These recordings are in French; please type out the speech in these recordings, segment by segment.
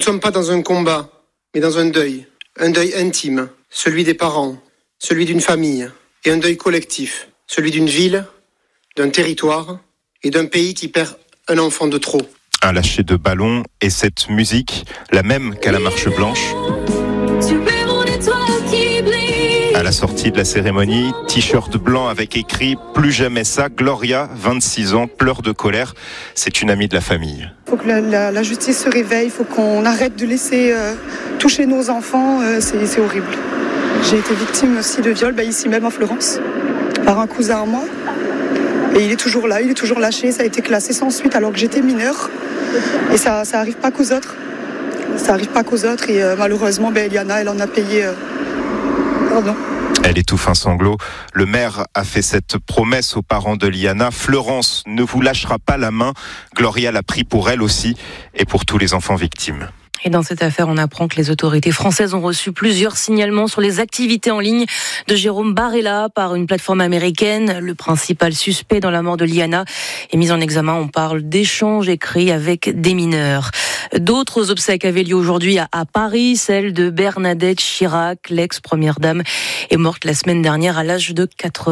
sommes pas dans un combat, mais dans un deuil intime, celui des parents, celui d'une famille, et un deuil collectif, celui d'une ville, d'un territoire et d'un pays qui perd un enfant de trop. Un lâcher de ballon et cette musique, la même qu'à la Marche Blanche. À la sortie de la cérémonie, t-shirt blanc avec écrit « Plus jamais ça », Gloria, 26 ans, pleure de colère. C'est une amie de la famille. Il faut que la justice se réveille, il faut qu'on arrête de laisser toucher nos enfants, c'est horrible. J'ai été victime aussi de viol, ici même en Florence, par un cousin à moi. Et il est toujours là, il est toujours lâché, ça a été classé sans suite alors que j'étais mineure. Et ça arrive pas qu'aux autres. Ça arrive pas qu'aux autres et malheureusement, Eliana, elle en a payé... Pardon. Elle étouffe un sanglot. Le maire a fait cette promesse aux parents de Liana. Florence ne vous lâchera pas la main. Gloria l'a pris pour elle aussi et pour tous les enfants victimes. Et dans cette affaire, on apprend que les autorités françaises ont reçu plusieurs signalements sur les activités en ligne de Jérôme Barella par une plateforme américaine. Le principal suspect dans la mort de Liana est mis en examen. On parle d'échanges écrits avec des mineurs. D'autres obsèques avaient lieu aujourd'hui à Paris. Celle de Bernadette Chirac, l'ex-première dame, est morte la semaine dernière à l'âge de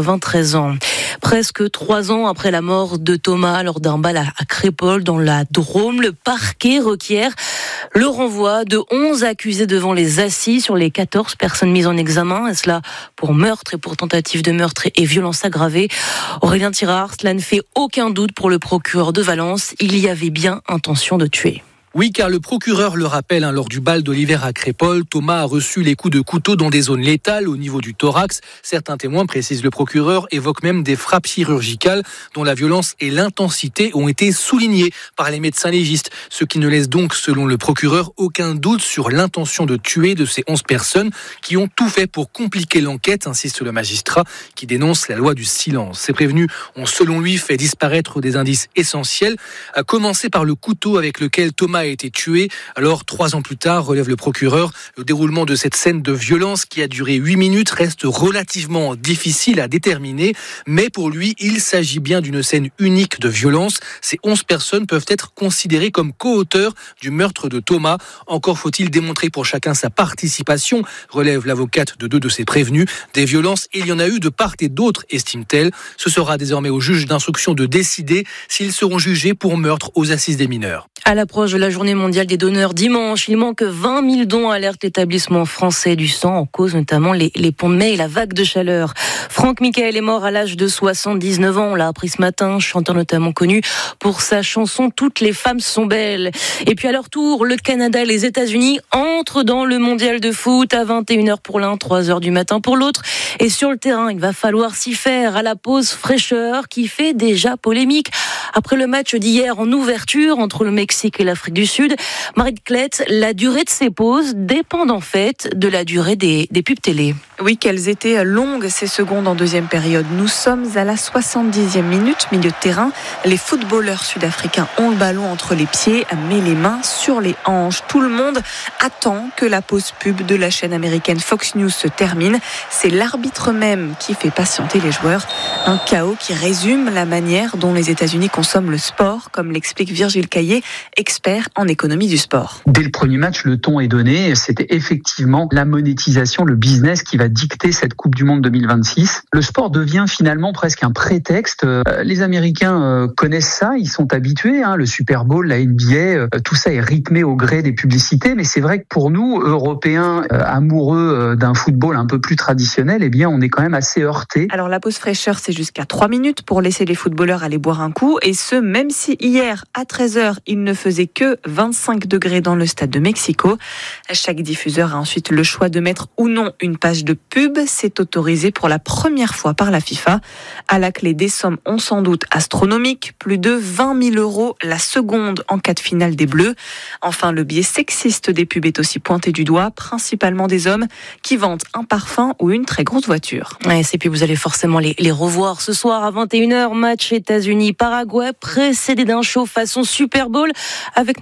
93 ans. Presque 3 ans après la mort de Thomas lors d'un bal à Crépol dans la Drôme, le parquet requiert le renvoi de 11 accusés devant les assises sur les 14 personnes mises en examen. Et cela pour meurtre et pour tentative de meurtre et violence aggravée. Aurélien Tirard, cela ne fait aucun doute pour le procureur de Valence. Il y avait bien intention de tuer. Oui, car le procureur le rappelle, lors du bal de l'hiver à Crépol, Thomas a reçu les coups de couteau dans des zones létales au niveau du thorax. Certains témoins, précise le procureur, évoquent même des frappes chirurgicales dont la violence et l'intensité ont été soulignées par les médecins légistes. Ce qui ne laisse donc, selon le procureur, aucun doute sur l'intention de tuer de ces 11 personnes qui ont tout fait pour compliquer l'enquête, insiste le magistrat qui dénonce la loi du silence. Ces prévenus ont, selon lui, fait disparaître des indices essentiels, à commencer par le couteau avec lequel Thomas a été tué. Alors, 3 ans plus tard, relève le procureur, le déroulement de cette scène de violence qui a duré 8 minutes reste relativement difficile à déterminer, mais pour lui, il s'agit bien d'une scène unique de violence. Ces 11 personnes peuvent être considérées comme co-auteurs du meurtre de Thomas. Encore faut-il démontrer pour chacun sa participation, relève l'avocate de 2 de ces prévenus. Des violences, il y en a eu de part et d'autre, estime-t-elle. Ce sera désormais au juge d'instruction de décider s'ils seront jugés pour meurtre aux assises des mineurs. À l'approche de la journée mondiale des donneurs dimanche, il manque 20 000 dons, alerte l'établissement français du sang, en cause notamment les ponts de mai et la vague de chaleur. Franck Michael est mort à l'âge de 79 ans, on l'a appris ce matin, chanteur notamment connu pour sa chanson « Toutes les femmes sont belles ». Et puis à leur tour, le Canada et les États-Unis entrent dans le mondial de foot à 21h pour l'un, 3h du matin pour l'autre. Et sur le terrain, il va falloir s'y faire à la pause fraîcheur qui fait déjà polémique. Après le match d'hier en ouverture entre le Mexique et l'Afrique du Sud, Marie de Clette, la durée de ces pauses dépend en fait de la durée des pubs télé. Oui, qu'elles étaient longues ces secondes en deuxième période. Nous sommes à la 70e minute, milieu de terrain. Les footballeurs sud-africains ont le ballon entre les pieds, mais les mains sur les hanches. Tout le monde attend que la pause pub de la chaîne américaine Fox News se termine. C'est l'arbitre même qui fait patienter les joueurs. Un chaos qui résume la manière dont les États-Unis consomment le sport, comme l'explique Virgile Caillé, expert en économie du sport. Dès le premier match, le ton est donné. C'était effectivement la monétisation, le business qui va dicter cette Coupe du Monde 2026. Le sport devient finalement presque un prétexte. Les Américains connaissent ça, ils sont habitués. Le Super Bowl, la NBA, tout ça est rythmé au gré des publicités. Mais c'est vrai que pour nous, Européens amoureux d'un football un peu plus traditionnel, eh bien, on est quand même assez heurtés. Alors la pause fraîcheur, c'est jusqu'à 3 minutes pour laisser les footballeurs aller boire un coup. Et ce, même si hier, à 13h, il ne faisait que 25 degrés dans le stade de Mexico. Chaque diffuseur a ensuite le choix de mettre ou non une page de pub. C'est autorisé pour la première fois par la FIFA. À la clé, des sommes ont sans doute astronomiques. Plus de 20 000 € la seconde en cas de finale des Bleus. Enfin, le biais sexiste des pubs est aussi pointé du doigt, principalement des hommes qui vendent un parfum ou une très grosse voiture. Ouais, et puis vous allez forcément les revoir ce soir à 21h. Match États-Unis-Paraguay, précédé d'un show façon Super Bowl avec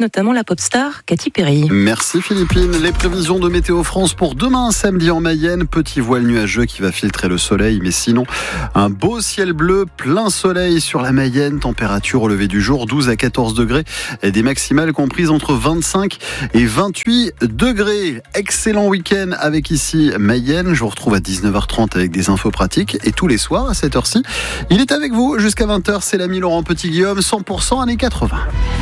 notamment la pop star Katy Perry. Merci Philippine. Les prévisions de Météo France pour demain samedi en Mayenne. Petit voile nuageux qui va filtrer le soleil, mais sinon un beau ciel bleu, plein soleil sur la Mayenne. Température au lever du jour 12 à 14 degrés et des maximales comprises entre 25 et 28 degrés. Excellent week-end avec ici Mayenne. Je vous retrouve à 19h30 avec des infos pratiques et tous les soirs à cette heure-ci, il est avec vous jusqu'à 20h. C'est l'ami Laurent Petit-Guillaume, 100% années 80.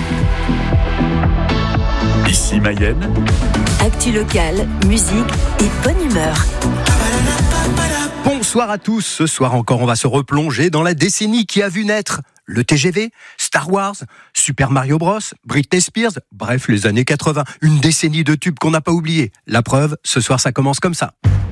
Ici Mayenne. Actu locale, musique et bonne humeur. Bonsoir à tous. Ce soir encore, on va se replonger dans la décennie qui a vu naître le TGV, Star Wars, Super Mario Bros, Britney Spears, bref, les années 80. Une décennie de tubes qu'on n'a pas oublié. La preuve, ce soir, ça commence comme ça.